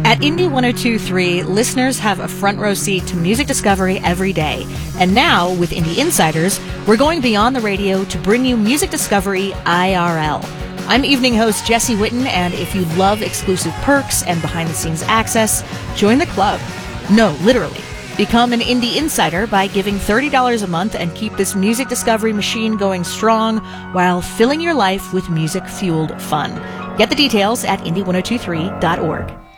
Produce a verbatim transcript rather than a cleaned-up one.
At Indie one oh two point three, listeners have a front row seat to music discovery every day. And now, with Indie Insiders, we're going beyond the radio to bring you music discovery I R L. I'm evening host Jesse Witten, and if you love exclusive perks and behind-the-scenes access, join the club. No, literally. Become an Indie Insider by giving thirty dollars a month and keep this music discovery machine going strong while filling your life with music-fueled fun. Get the details at indie ten twenty-three dot org.